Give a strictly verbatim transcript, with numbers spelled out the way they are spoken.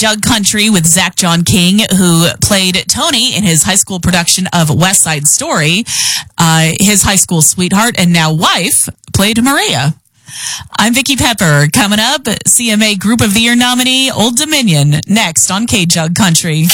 Jug Country with Zach John King, who played Tony in his high school production of West Side Story. Uh, his high school sweetheart and now wife played Maria. I'm Vicki Pepper. Coming up, C M A Group of the Year nominee Old Dominion next on K-Jug Country.